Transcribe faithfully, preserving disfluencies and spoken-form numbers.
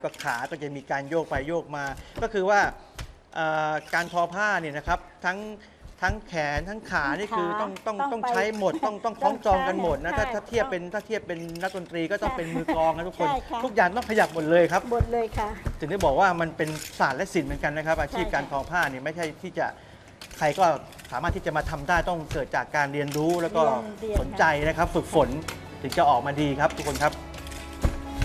ก็ขาก็จะมีการโยกไปโยกมา ก็คือว่าการทอผ้าเนี่ยนะครับทั้งทั้งแขนทั้งขานี่คือต้องต้องต้องใช้หมดต้องต้องคล้องจองกันหมดนะถ้าถ้าเทียบเป็นถ้าเทียบเป็นนักดนตรีก็ต้องเป็นมือกลองนะทุกคนทุกอย่างต้องขยับหมดเลยครับหมดเลยค่ะถึงได้บอกว่ามันเป็นศาสตร์และศิลป์เหมือนกันนะครับอาชีพการทอผ้าเนี่ยไม่ใช่ที่จะใครก็สามารถที่จะมาทำได้ต้องเกิดจากการเรียนรู้แล้วก็สนใจนะครับฝึกฝนถึงจะออกมาดีครับทุกคนครับ